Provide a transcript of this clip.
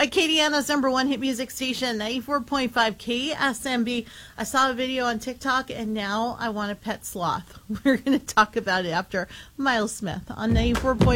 Acadiana's #1 hit music station, 94.5 KSMB. I saw a video on TikTok, and now I want a pet sloth. We're going to talk about it after Miles Smith on 94.5